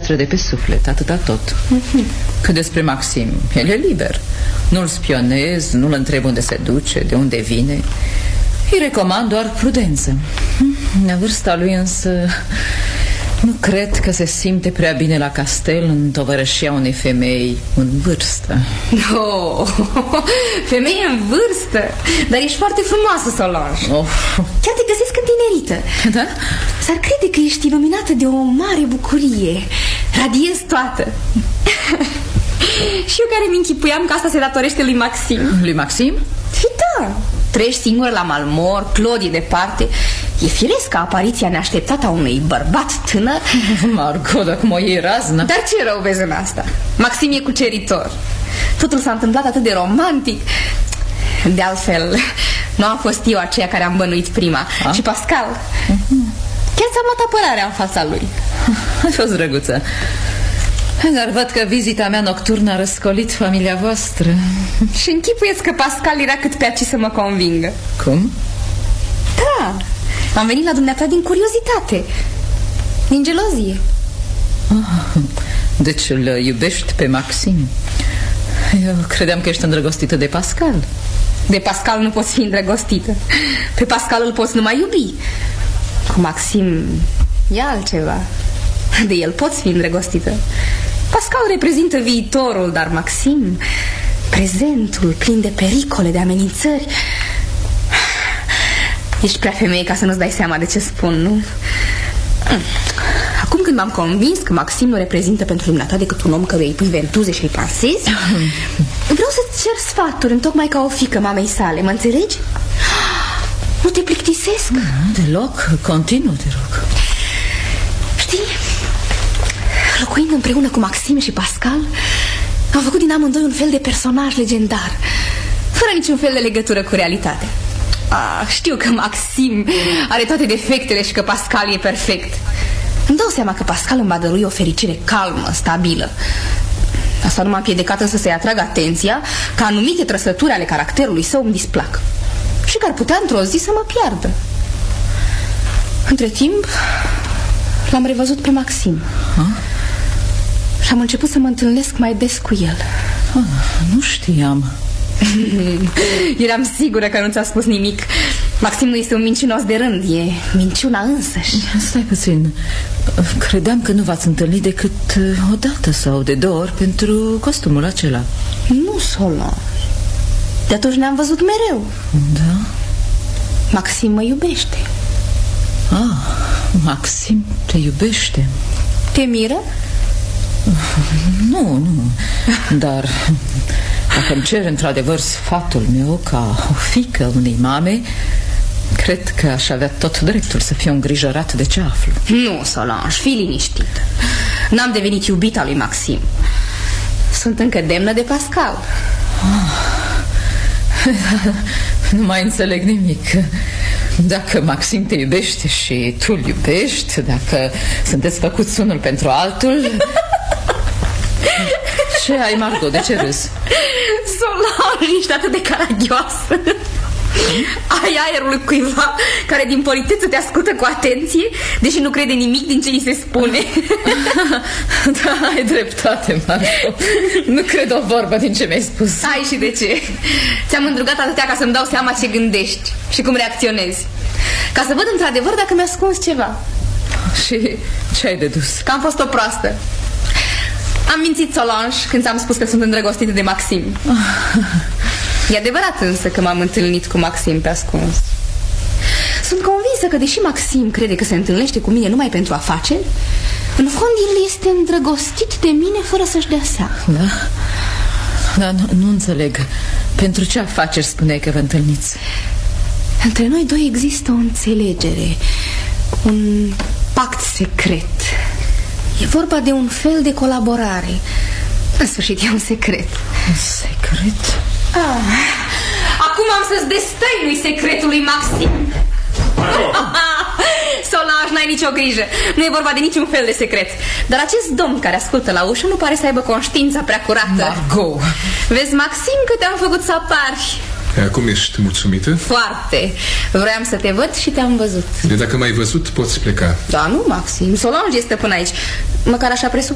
voastră de pe suflet, atâta tot. Cât despre Maxim, el e liber. Nu-l spionez, nu-l întreb unde se duce, de unde vine. Îi recomand doar prudență. La vârsta lui însă nu cred că se simte prea bine la castel în tovărășia unei femei în vârstă. Oh, femeie în vârstă? Dar ești foarte frumoasă, Solange. Chiar te găsesc întinerită. Da? S-ar crede că ești iluminată de o mare bucurie. Radiezi toată. Și eu care mi-închipuiam că asta se datorește lui Maxim. Lui Maxim? Și da, trăiești singur la Malmor, Claude e departe. E firesc ca apariția neașteptată a unui bărbat tânăr. Margot, dar cum o iei razna. Dar ce rău vezi în asta? Maxim e cuceritor. Totul s-a întâmplat atât de romantic. De altfel, nu am fost eu aceea care am bănuit prima, ci Pascal. Chiar ți-am luat apărarea în fața lui. A fost drăguță. Dar văd că vizita mea nocturnă a răscolit familia voastră. Și închipuiesc că Pascal era cât pe aici să mă convingă. Cum? Da, am venit la dumneata din curiozitate, din gelozie. Deci îl iubești pe Maxim? Eu credeam că ești îndrăgostită de Pascal. De Pascal nu poți fi îndrăgostită. Pe Pascal îl poți numai iubi. Cu Maxim e altceva. De el poți fi îndrăgostită. Pascal reprezintă viitorul, dar Maxim prezentul, plin de pericole, de amenințări. Ești prea femeie ca să nu-ți dai seama de ce spun, nu? Acum când m-am convins că Maxim nu reprezintă pentru dumneata decât un om căruia îi pui ventuze și îi pasezi, vreau să-ți cer sfaturi, întocmai ca o fiică mamei sale, mă înțelegi? Nu te plictisesc? Deloc, continuu, te rog. Știi, locuind împreună cu Maxim și Pascal, am făcut din amândoi un fel de personaj legendar, fără niciun fel de legătură cu realitatea. Știu că Maxim are toate defectele și că Pascal e perfect. Îmi dau seama că Pascal îmi va dărui o fericire calmă, stabilă. Asta nu m-a împiedicat însă să-i atrag atenția că anumite trăsături ale caracterului său îmi displac și că ar putea într-o zi să mă piardă. Între timp l-am revăzut pe Maxim și am început să mă întâlnesc mai des cu el. Nu știam. Eram sigură că nu ți-a spus nimic. Maxim nu este un mincinos de rând, e minciuna însăși. Stai puțin. Credeam că nu v-ați întâlnit decât o dată sau de 2 ori pentru costumul acela. Nu, Solange. De atunci ne-am văzut mereu. Da? Maxim mă iubește. Maxim te iubește. Te miră? Nu. Dar dacă îmi cer într-adevăr sfatul meu ca o fiică unei mame, cred că aș avea tot dreptul să fiu îngrijorat de ce aflu. Nu, Solange, fii liniștită. N-am devenit iubita lui Maxim. Sunt încă demnă de Pascal. Nu mai înțeleg nimic. Dacă Maxim te iubește și tu îl iubești, dacă sunteți făcuți unul pentru altul... Ce ai, Margot? De ce râzi? Solange, ești atât de caragioasă. Ai aerul cuiva care din politeță te ascultă cu atenție, deși nu crede nimic din ce îi se spune. Da, ai dreptate, Margot. Nu cred o vorbă din ce mi-ai spus. Ai și de ce. Ți-am îndrugat atâtea ca să-mi dau seama ce gândești și cum reacționezi, ca să văd într-adevăr dacă mi-a ascuns ceva. Și ce ai dedus? Că am fost o proastă. Am mințit, Solange, când ți-am spus că sunt îndrăgostită de Maxim. E adevărat însă că m-am întâlnit cu Maxim pe ascuns. Sunt convinsă că deși Maxim crede că se întâlnește cu mine numai pentru afaceri, în fond el este îndrăgostit de mine fără să-și dea seama. Da? Dar nu înțeleg. Pentru ce afaceri spuneai că vă întâlniți? Între noi doi există o înțelegere, un pact secret. E vorba de un fel de colaborare. În sfârșit, e un secret. Un secret? Acum am să-ți destăinui secretul lui Maxim. Solange, n-ai nicio grijă. Nu e vorba de niciun fel de secret. Dar acest domn care ascultă la ușă nu pare să aibă conștiința prea curată. Margot! Vezi, Maxim, că te-am făcut să apari. Acum ești mulțumită? Foarte. Vroiam să te văd și te-am văzut. De dacă m-ai văzut, poți pleca. Da, nu, Maxim. Solange este până aici. Măcar așa presupun.